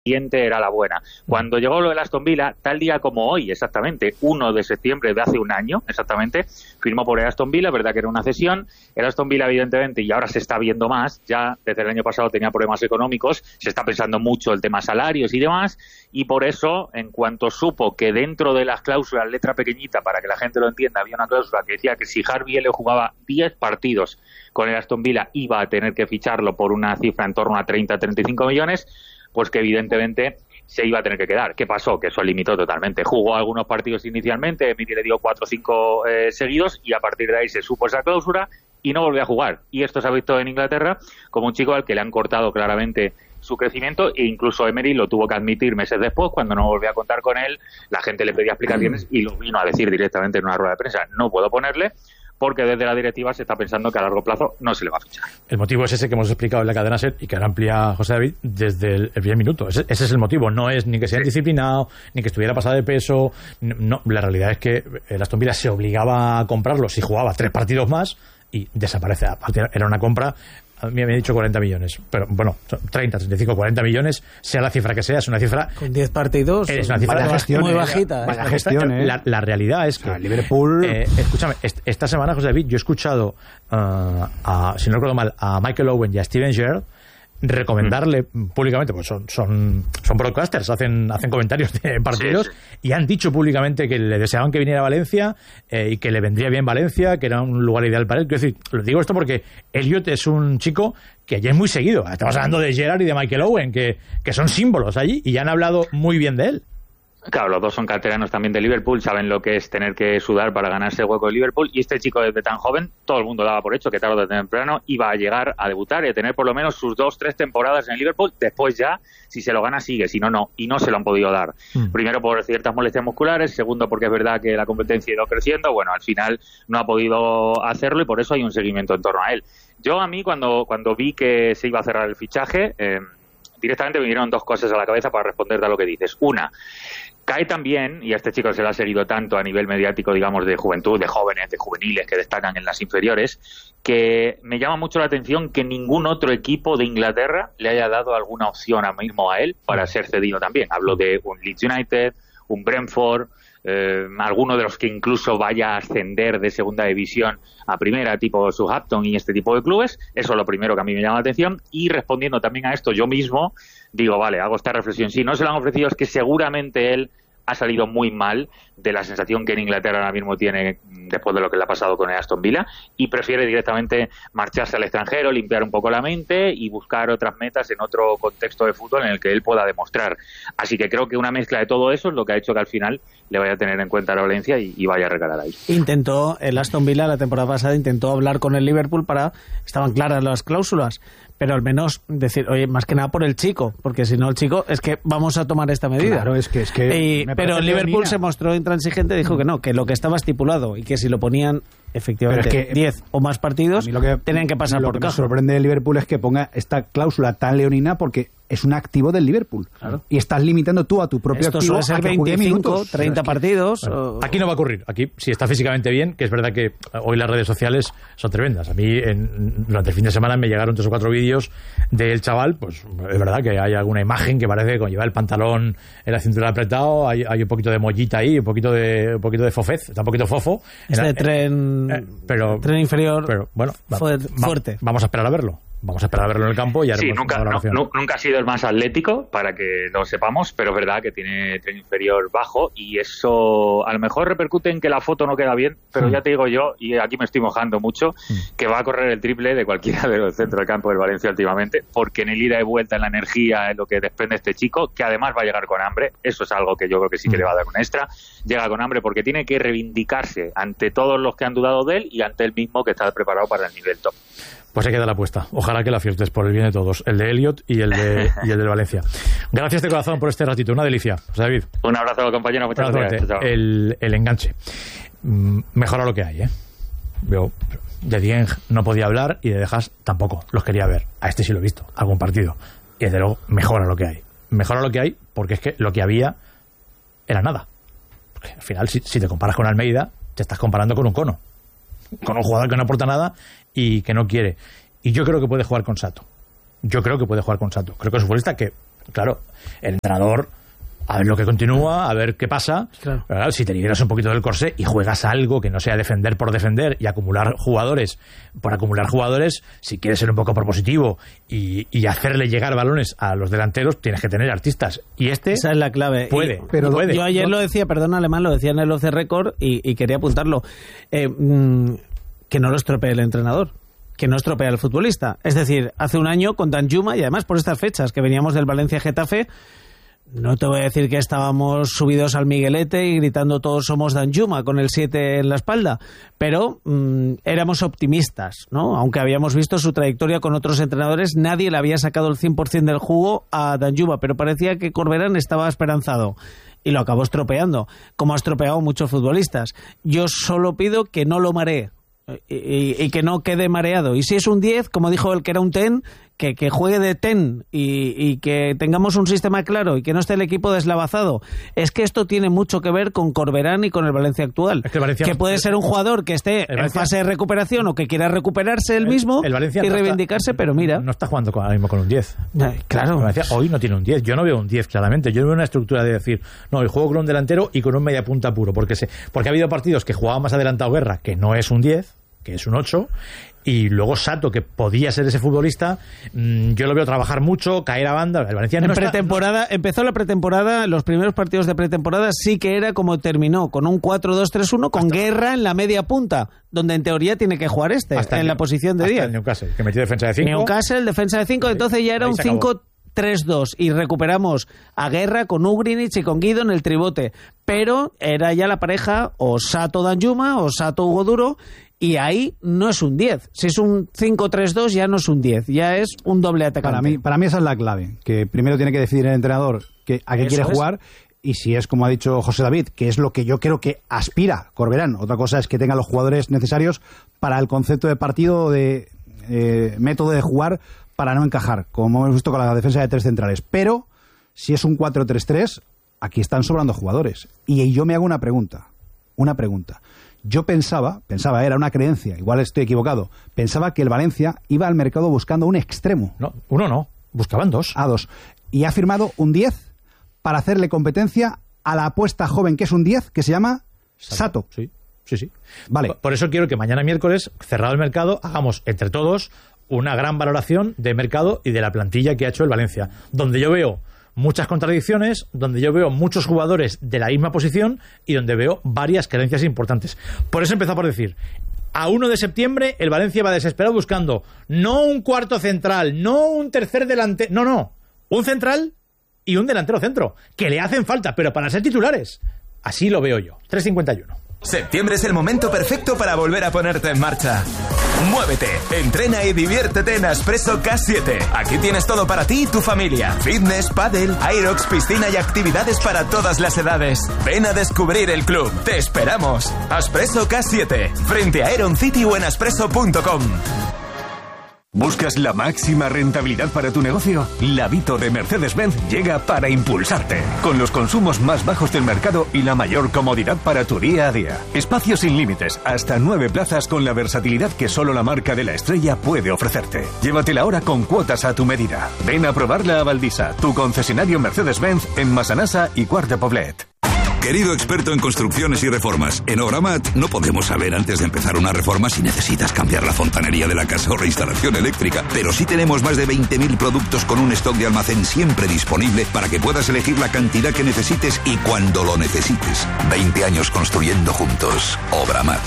siguiente era la buena. Cuando llegó lo de Aston Villa, tal día como hoy, exactamente, 1 de septiembre de hace un año, exactamente, firmó por el Aston Villa, verdad que era una cesión. El Aston Villa, evidentemente, y ahora se está viendo más, ya desde el año pasado tenía problemas económicos, se está pensando mucho el tema salarios y demás, y por eso, en cuanto supo que dentro de las cláusulas, letra pequeñita, para que la gente lo entienda, había una cláusula que decía que si Harvey Elliott jugaba 10 partidos con el Aston Villa, iba a tener que ficharlo por una cifra en torno a 30-35 millones, pues que evidentemente se iba a tener que quedar. ¿Qué pasó? Que eso limitó totalmente. Jugó algunos partidos inicialmente, Miki le dio 4 o 5 seguidos, y a partir de ahí se supo esa cláusula y no volvió a jugar. Y esto se ha visto en Inglaterra como un chico al que le han cortado claramente su crecimiento, e incluso Emery lo tuvo que admitir meses después, cuando no volvió a contar con él. La gente le pedía explicaciones y lo vino a decir directamente en una rueda de prensa: no puedo ponerle, porque desde la directiva se está pensando que a largo plazo no se le va a fichar. El motivo es ese que hemos explicado en la cadena SER y que ahora amplía José David desde el primer minuto. Ese es el motivo. No es ni que sea indisciplinado, ni que estuviera pasado de peso. No, la realidad es que el Aston Villa se obligaba a comprarlo si jugaba 3 partidos más y desaparece. Era una compra... A mí me han dicho 40 millones, pero bueno, 30, 35, 40 millones, sea la cifra que sea, es una cifra... Con 10 partidos, es una cifra muy bajita. Vaya gestión, la realidad es que... Liverpool... escúchame, esta semana, José David, yo he escuchado, si no recuerdo mal, a Michael Owen y a Steven Gerrard recomendarle públicamente, pues son broadcasters, hacen comentarios de partidos, y han dicho públicamente que le deseaban que viniera a Valencia y que le vendría bien Valencia, que era un lugar ideal para él. Quiero decir, lo digo esto porque Elliott es un chico que ya es muy seguido. Estamos hablando de Gerrard y de Michael Owen, que son símbolos allí y ya han hablado muy bien de él. Claro, los dos son canteranos también de Liverpool, saben lo que es tener que sudar para ganarse el hueco de Liverpool, y este chico desde tan joven, todo el mundo daba por hecho que tarde o temprano iba a llegar a debutar y a tener por lo menos sus 2-3 temporadas en el Liverpool. Después ya, si se lo gana, sigue, si no, no, y no se lo han podido dar. Primero por ciertas molestias musculares, segundo porque es verdad que la competencia ha ido creciendo, bueno, al final no ha podido hacerlo y por eso hay un seguimiento en torno a él. Yo a mí, cuando vi que se iba a cerrar el fichaje, directamente me vinieron 2 cosas a la cabeza para responderte a lo que dices. Una, cae también, y a este chico se le ha seguido tanto a nivel mediático, digamos, de juventud, de jóvenes, de juveniles que destacan en las inferiores, que me llama mucho la atención que ningún otro equipo de Inglaterra le haya dado alguna opción ahora mismo a él para ser cedido también. Hablo de un Leeds United, un Brentford, alguno de los que incluso vaya a ascender de segunda división a primera, tipo Southampton y este tipo de clubes. Eso es lo primero que a mí me llama la atención. Y respondiendo también a esto, yo mismo digo, vale, hago esta reflexión. Si no se lo han ofrecido, es que seguramente él ha salido muy mal de la sensación que en Inglaterra ahora mismo tiene después de lo que le ha pasado con el Aston Villa, y prefiere directamente marcharse al extranjero, limpiar un poco la mente y buscar otras metas en otro contexto de fútbol en el que él pueda demostrar. Así que creo que una mezcla de todo eso es lo que ha hecho que al final le vaya a tener en cuenta la Valencia y vaya a recalar ahí. Intentó, el Aston Villa la temporada pasada intentó hablar con el Liverpool estaban claras las cláusulas, pero al menos decir, oye, más que nada por el chico, porque si no el chico, es que vamos a tomar esta medida. Claro, es que pero el Liverpool se mostró intransigente, dijo que no, que lo que estaba estipulado y que si lo ponían efectivamente 10 o más partidos, tenían que pasar por caja. Lo que me sorprende del Liverpool es que ponga esta cláusula tan leonina, porque es un activo del Liverpool. Claro. Y estás limitando tú a tu propio activo. Esto suele ser 25, 30 partidos. Bueno, aquí no va a ocurrir. Aquí, si está físicamente bien, que es verdad que hoy las redes sociales son tremendas. A mí, durante el fin de semana, me llegaron 3 o 4 vídeos del chaval. Pues es verdad que hay alguna imagen que parece que lleva el pantalón en la cintura apretado, hay un poquito de mollita ahí, un poquito de fofez, está un poquito fofo. Tren inferior, pero bueno, fuerte. Vamos a esperar a verlo. Vamos a esperar a verlo en el campo y haremos nunca ha sido el más atlético, para que lo sepamos, pero es verdad que tiene tren inferior bajo, y eso a lo mejor repercute en que la foto no queda bien, pero ya te digo yo, y aquí me estoy mojando mucho, que va a correr el triple de cualquiera de los centros del campo del Valencia últimamente, porque en el ida y vuelta, en la energía, en lo que desprende este chico, que además va a llegar con hambre. Eso es algo que yo creo que sí que le va a dar un extra. Llega con hambre porque tiene que reivindicarse ante todos los que han dudado de él y ante él mismo, que está preparado para el nivel top. Pues se queda la apuesta. Ojalá que la aciertes por el bien de todos. El de Elliott y el del Valencia. Gracias de corazón por este ratito. Una delicia. José David. Un abrazo, compañero. Muchas gracias. El enganche. Mejora lo que hay, ¿eh? Yo, de Dieng no podía hablar y de Dejas tampoco. Los quería ver. A este sí lo he visto. Algún partido. Y desde luego mejora lo que hay. Mejora lo que hay porque es que lo que había era nada. Porque al final, si te comparas con Almeida, te estás comparando con un cono. Con un jugador que no aporta nada y que no quiere. Y yo creo que puede jugar con Sato. Creo que es un futbolista que claro, el entrenador, a ver lo que continúa, a ver qué pasa. Claro. Pero claro, si te liberas un poquito del corsé y juegas a algo que no sea defender por defender y acumular jugadores por acumular jugadores, si quieres ser un poco propositivo y hacerle llegar balones a los delanteros, tienes que tener artistas. Y esa es la clave. Puede. Yo ayer lo decía, perdón, Alemán, lo decía en el Off the Record y quería apuntarlo. Que no lo estropee el entrenador, que no estropea el futbolista. Es decir, hace un año con Danjuma, y además por estas fechas que veníamos del Valencia-Getafe, no te voy a decir que estábamos subidos al Miguelete y gritando todos somos Danjuma con el 7 en la espalda, pero éramos optimistas, ¿no? Aunque habíamos visto su trayectoria con otros entrenadores, nadie le había sacado el 100% del jugo a Danjuma, pero parecía que Corberán estaba esperanzado y lo acabó estropeando, como ha estropeado muchos futbolistas. Yo solo pido que no lo maree y que no quede mareado. Y si es un 10, como dijo él que era un 10, que juegue de 10 y que tengamos un sistema claro y que no esté el equipo deslavazado. Es que esto tiene mucho que ver con Corberán y con el Valencia actual. Es que, que puede ser un jugador que esté en fase de recuperación o que quiera recuperarse él mismo y reivindicarse, pero mira... No está jugando ahora mismo con un 10. Claro. Valencia hoy no tiene un 10. Yo no veo un 10 claramente. Yo veo una estructura de decir, no, hoy juego con un delantero y con un media punta puro. Porque ha habido partidos que jugaba más adelantado Guerra, que no es un 10, que es un 8, y luego Sato, que podía ser ese futbolista, yo lo veo trabajar mucho, caer a banda. El Valencia empezó la pretemporada, los primeros partidos de pretemporada sí que era como terminó, con un 4-2-3-1 con Guerra en la media punta, donde en teoría tiene que jugar en la posición de 10. Newcastle, que metió defensa de 5. Newcastle, defensa de 5, entonces ya era un 5-3-2 y recuperamos a Guerra con Ugrinic y con Guido en el tribote, pero era ya la pareja o Sato Danjuma o Sato Hugo Duro, y ahí no es un 10. Si es un 5-3-2 ya no es un 10, ya es un doble atacante. Para mí esa es la clave, que primero tiene que decidir el entrenador a qué quiere jugar, y si es como ha dicho José David, que es lo que yo creo que aspira Corberán. Otra cosa es que tenga los jugadores necesarios para el concepto de partido, de método de jugar, para no encajar, como hemos visto con la defensa de 3 centrales. Pero si es un 4-3-3, aquí están sobrando jugadores. Y yo me hago una pregunta. Yo pensaba, era una creencia, igual estoy equivocado, pensaba que el Valencia iba al mercado buscando un extremo. No, uno no, buscaban 2. A 2. Y ha firmado un 10 para hacerle competencia a la apuesta joven, que es un 10, que se llama Sato. Sí. Vale. Por eso quiero que mañana miércoles, cerrado el mercado, hagamos entre todos una gran valoración de mercado y de la plantilla que ha hecho el Valencia, donde yo veo muchas contradicciones, donde yo veo muchos jugadores de la misma posición y donde veo varias carencias importantes. Por eso he empezado por decir, a 1 de septiembre el Valencia va desesperado buscando no un cuarto central, no un tercer delantero, no, un central y un delantero centro, que le hacen falta, pero para ser titulares. Así lo veo yo. 3:51. Septiembre es el momento perfecto para volver a ponerte en marcha. Muévete, entrena y diviértete en Aspresso K7. Aquí tienes todo para ti y tu familia. Fitness, pádel, aerox, piscina y actividades para todas las edades. Ven a descubrir el club. Te esperamos. Aspresso K7, frente a Aeron City o en aspresso.com. ¿Buscas la máxima rentabilidad para tu negocio? La Vito de Mercedes-Benz llega para impulsarte, con los consumos más bajos del mercado y la mayor comodidad para tu día a día. Espacio sin límites, hasta 9 plazas con la versatilidad que solo la marca de la estrella puede ofrecerte. Llévatela ahora con cuotas a tu medida. Ven a probarla a Valdisa, tu concesionario Mercedes-Benz en Massanassa y Quart de Poblet. Querido experto en construcciones y reformas, en Obramat no podemos saber antes de empezar una reforma si necesitas cambiar la fontanería de la casa o reinstalación eléctrica, pero sí tenemos más de 20.000 productos con un stock de almacén siempre disponible para que puedas elegir la cantidad que necesites y cuando lo necesites. 20 años construyendo juntos. Obramat.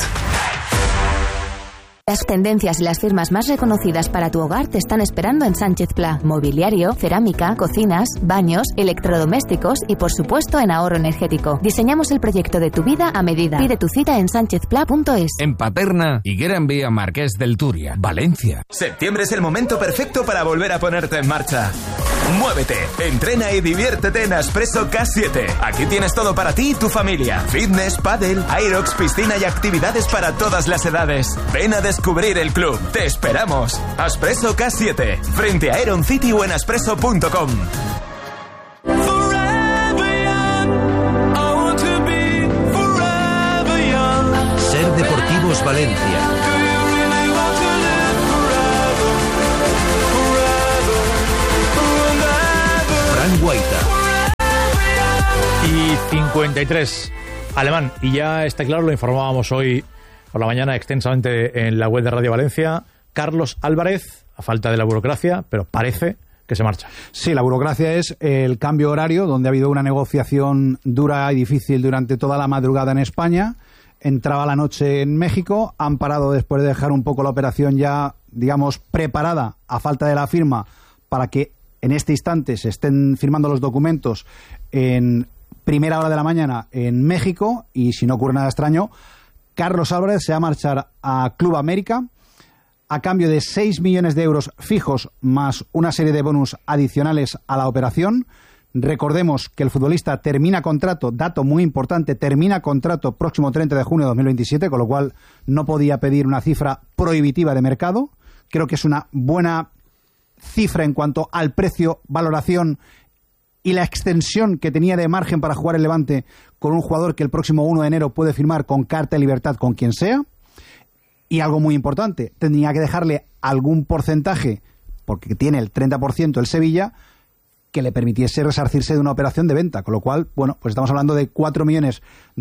Las tendencias y las firmas más reconocidas para tu hogar te están esperando en Sánchez Pla. Mobiliario, cerámica, cocinas, baños, electrodomésticos y por supuesto en ahorro energético. Diseñamos el proyecto de tu vida a medida. Pide tu cita en sanchezpla.es. En Paterna, Higuera en Vía Marqués del Turia, Valencia. Septiembre es el momento perfecto para volver a ponerte en marcha. Muévete, entrena y diviértete en Aspresso K7. Aquí tienes todo para ti y tu familia. Fitness, pádel, aerox, piscina y actividades para todas las edades. Ven a descubrir el club. Te esperamos. Aspresso K7, frente a Aeron City o en aspresso.com. Ser Deportivos Valencia. 53. Alemán, y ya está claro, lo informábamos hoy por la mañana extensamente en la web de Radio Valencia, Carlos Álvarez, a falta de la burocracia, pero parece que se marcha. Sí, la burocracia es el cambio horario, donde ha habido una negociación dura y difícil durante toda la madrugada en España. Entraba la noche en México, han parado después de dejar un poco la operación ya, digamos, preparada a falta de la firma para que en este instante se estén firmando los documentos en primera hora de la mañana en México, y si no ocurre nada extraño, Carlos Álvarez se va a marchar a Club América a cambio de 6 millones de euros fijos más una serie de bonus adicionales a la operación. Recordemos que el futbolista termina contrato, dato muy importante, termina contrato próximo 30 de junio de 2027, con lo cual no podía pedir una cifra prohibitiva de mercado. Creo que es una buena cifra en cuanto al precio, valoración y la extensión que tenía de margen para jugar el Levante con un jugador que el próximo 1 de enero puede firmar con carta de libertad con quien sea. Y algo muy importante, tenía que dejarle algún porcentaje, porque tiene el 30% el Sevilla, que le permitiese resarcirse de una operación de venta, con lo cual, bueno, pues estamos hablando de 4.200.000,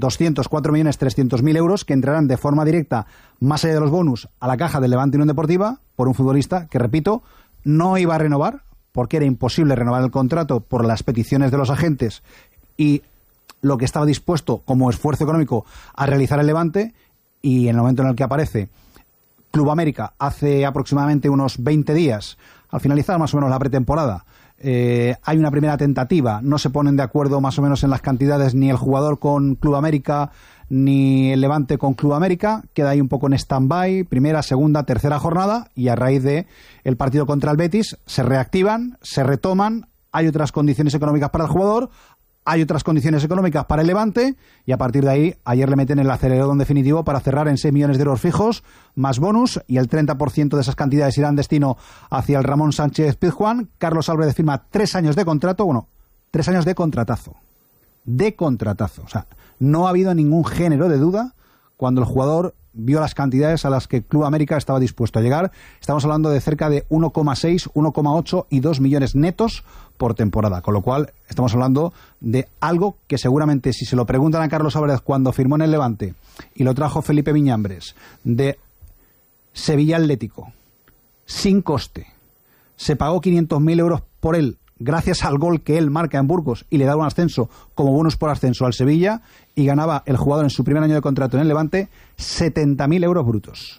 4.300.000 euros que entrarán de forma directa, más allá de los bonus, a la caja del Levante Unión Deportiva por un futbolista que, repito, no iba a renovar, porque era imposible renovar el contrato por las peticiones de los agentes y lo que estaba dispuesto como esfuerzo económico a realizar el Levante. Y en el momento en el que aparece Club América, hace aproximadamente unos 20 días, al finalizar más o menos la pretemporada, hay una primera tentativa, no se ponen de acuerdo más o menos en las cantidades ni el jugador con Club América ni el Levante con Club América, queda ahí un poco en stand-by, primera, segunda, tercera jornada, y a raíz de el partido contra el Betis se reactivan, se retoman, hay otras condiciones económicas para el jugador, hay otras condiciones económicas para el Levante, y a partir de ahí, ayer le meten el acelerador definitivo para cerrar en 6 millones de euros fijos, más bonus, y el 30% de esas cantidades irán destino hacia el Ramón Sánchez Pizjuán. Carlos Álvarez firma 3 años de contrato, 3 años de contratazo. De contratazo. O sea, no ha habido ningún género de duda cuando el jugador vio las cantidades a las que Club América estaba dispuesto a llegar. Estamos hablando de cerca de 1,6, 1,8 y 2 millones netos por temporada, con lo cual estamos hablando de algo que seguramente, si se lo preguntan a Carlos Álvarez cuando firmó en el Levante y lo trajo Felipe Viñambres de Sevilla Atlético sin coste, se pagó 500.000 euros por él gracias al gol que él marca en Burgos y le da un ascenso como bonus por ascenso al Sevilla, y ganaba el jugador en su primer año de contrato en el Levante 70.000 euros brutos.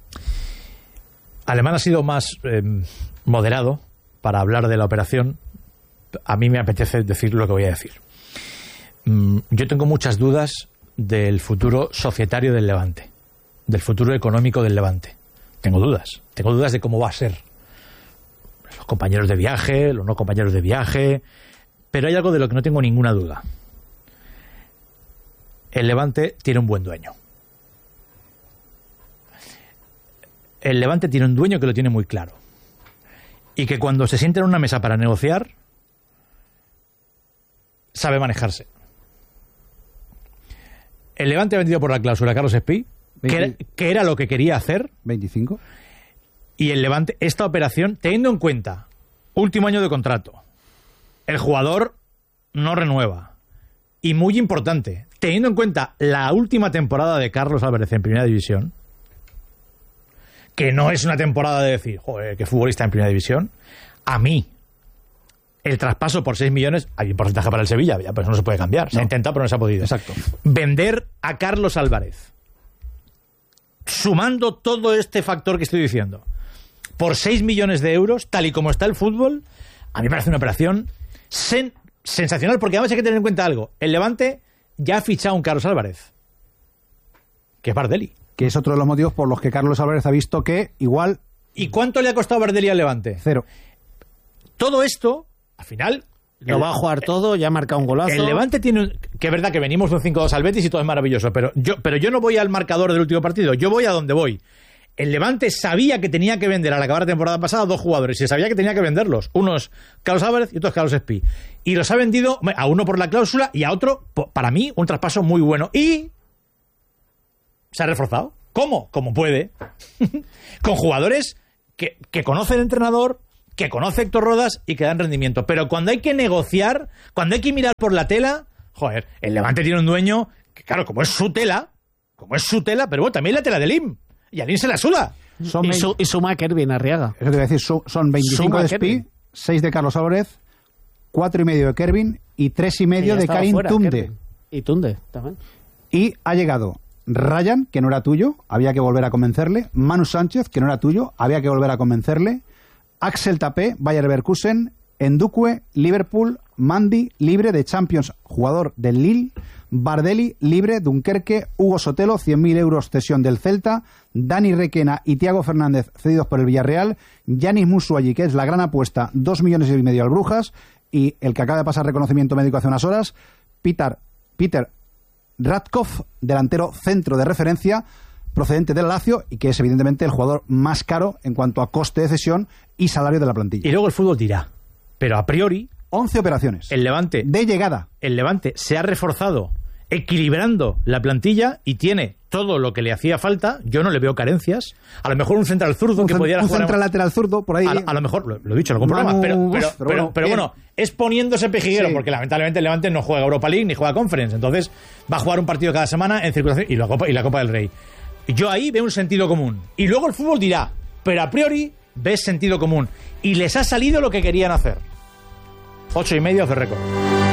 Alemán ha sido más moderado para hablar de la operación. A mí me apetece decir lo que voy a decir. Yo tengo muchas dudas del futuro societario del Levante, del futuro económico del Levante. Tengo dudas de cómo va a ser. Los compañeros de viaje, los no compañeros de viaje, pero hay algo de lo que no tengo ninguna duda. El Levante tiene un buen dueño. El Levante tiene un dueño que lo tiene muy claro. Y que cuando se sienta en una mesa para negociar, sabe manejarse. El Levante ha vendido por la cláusula a Carlos Espí, que era lo que quería hacer. 25. Y el Levante, esta operación, teniendo en cuenta último año de contrato, el jugador no renueva, y muy importante, teniendo en cuenta la última temporada de Carlos Álvarez en Primera División, que no es una temporada de decir, joder, qué futbolista en Primera División, a mí el traspaso por 6 millones, hay un porcentaje para el Sevilla, ya, pues no se puede cambiar, se ha intentado pero no se ha podido. Exacto. Vender a Carlos Álvarez, sumando todo este factor que estoy diciendo, por 6 millones de euros, tal y como está el fútbol, a mí me parece una operación sensacional, porque además hay que tener en cuenta algo. El Levante ya ha fichado a un Carlos Álvarez, que es Bardelli. Que es otro de los motivos por los que Carlos Álvarez ha visto que igual... ¿Y cuánto le ha costado Bardelli al Levante? 0. Todo esto, al final... Lo va a jugar todo, ya ha marcado un golazo. El Levante tiene... Que es verdad que venimos de un 5-2 al Betis y todo es maravilloso, pero yo no voy al marcador del último partido, yo voy a donde voy. El Levante sabía que tenía que vender al acabar la temporada pasada 2 jugadores, y sabía que tenía que venderlos. Uno es Carlos Álvarez y otro es Carlos Espí. Y los ha vendido a uno por la cláusula y a otro, para mí, un traspaso muy bueno. Y se ha reforzado. ¿Cómo? Como puede. Con jugadores que conoce el entrenador, que conoce Héctor Rodas y que dan rendimiento. Pero cuando hay que negociar, cuando hay que mirar por la tela, Joder, el Levante tiene un dueño que, claro, como es su tela, pero bueno, también la tela de Lim. Y a Lim se la suda. Y suma a Kervin Arriaga. Eso te voy a decir, son 25 de Spi, 6 de Carlos Álvarez, 4,5 de Kervin y 3,5 de Karim Tunde. Y Tunde también. Y ha llegado Ryan, que no era tuyo, había que volver a convencerle. Manu Sánchez, que no era tuyo, había que volver a convencerle. Axel Tapé, Bayer Leverkusen. Ndukwe, Liverpool. Mandy, libre de Champions, jugador del Lille. Bardelli, libre, Dunkerque. Hugo Sotelo, 100.000 euros cesión del Celta. Dani Requena y Thiago Fernández, cedidos por el Villarreal. Yanis Musuayi, que es la gran apuesta, 2,5 millones al Brujas. Y el que acaba de pasar reconocimiento médico hace unas horas, Peter Radkov, delantero centro de referencia, procedente del Lazio, y que es evidentemente el jugador más caro en cuanto a coste de cesión y salario de la plantilla. Y luego el fútbol dirá, pero a priori 11 operaciones el Levante de llegada. El Levante se ha reforzado equilibrando la plantilla y tiene todo lo que le hacía falta. Yo no le veo carencias. A lo mejor un central zurdo que pudiera jugar. Un central lateral zurdo, por ahí. A lo mejor, lo he dicho en algún programa, pero bueno, es poniéndose pejiguero, porque lamentablemente el Levante no juega Europa League ni juega Conference. Entonces va a jugar un partido cada semana en circulación y la Copa del Rey. Yo ahí veo un sentido común. Y luego el fútbol dirá, pero a priori ves sentido común. Y les ha salido lo que querían hacer. 8,5 de récord.